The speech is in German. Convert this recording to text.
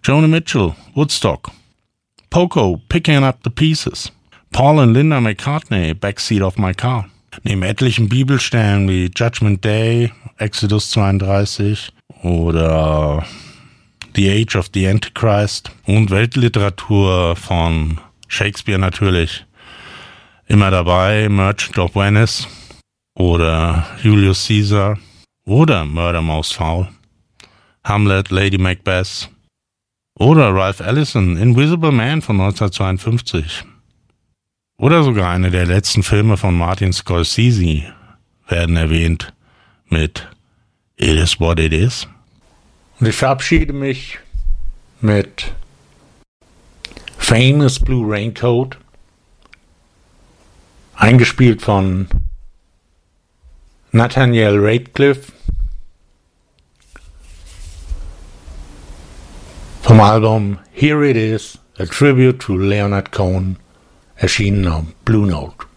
Joni Mitchell, Woodstock. Poco, Picking Up the Pieces. Paul und Linda McCartney, Backseat of My Car. Neben etlichen Bibelstellen wie Judgment Day, Exodus 32 oder The Age of the Antichrist und Weltliteratur von Shakespeare natürlich immer dabei, Merchant of Venice oder Julius Caesar oder Murder Most Foul, Hamlet, Lady Macbeth oder Ralph Ellison, Invisible Man von 1952 oder sogar eine der letzten Filme von Martin Scorsese werden erwähnt mit It Is What It Is. Und ich verabschiede mich mit Famous Blue Raincoat, eingespielt von Nathaniel Ratcliffe vom Album Here It Is, a Tribute to Leonard Cohen, erschienen auf Blue Note.